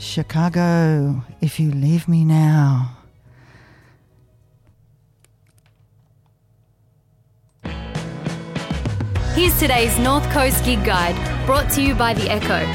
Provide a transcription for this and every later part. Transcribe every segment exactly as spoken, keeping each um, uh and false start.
Chicago, If You Leave Me Now. Here's today's North Coast Gig Guide, brought to you by The Echo.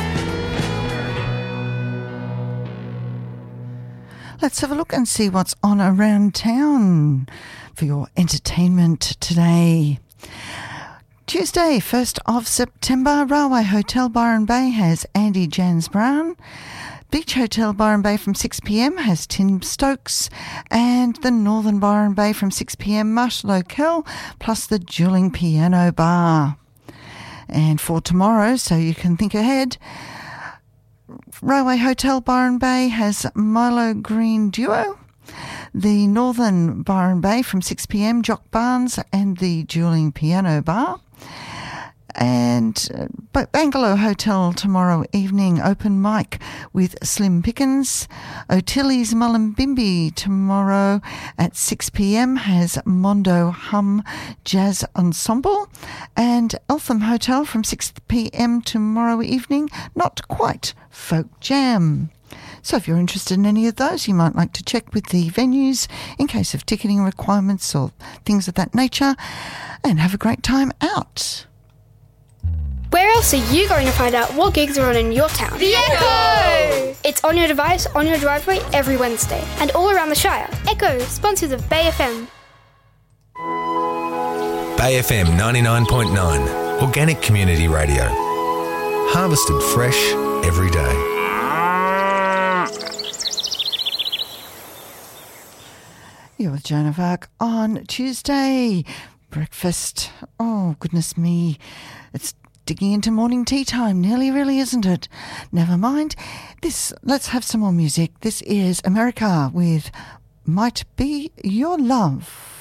Let's have a look and see what's on around town for your entertainment today. Tuesday, first of September, Railway Hotel Byron Bay has Andy Jans Brown. Beach Hotel Byron Bay from six p m has Tim Stokes, and the Northern Byron Bay from six p m Marshall O'Kell, plus the Dueling Piano Bar. And for tomorrow, so you can think ahead, Railway Hotel Byron Bay has Milo Green Duo. The Northern Byron Bay from six p m Jock Barnes and the Dueling Piano Bar. And uh, Bangalow Hotel tomorrow evening, open mic with Slim Pickens. O'Tilly's Mullumbimby tomorrow at six p m has Mondo Hum Jazz Ensemble. And Eltham Hotel from six p m tomorrow evening, Not Quite Folk Jam. So if you're interested in any of those, you might like to check with the venues in case of ticketing requirements or things of that nature, and have a great time out. Where else are you going to find out what gigs are on in your town? The Echo! It's on your device, on your driveway, every Wednesday, and all around the Shire. Echo, sponsors of Bay F M. Bay F M ninety-nine point nine, organic community radio. Harvested fresh every day. You're with Joan of Arc on Tuesday. Breakfast. Oh, goodness me. It's digging into morning tea time, nearly really, isn't it? Never mind. This, let's have some more music. This is America with Might Be Your Love.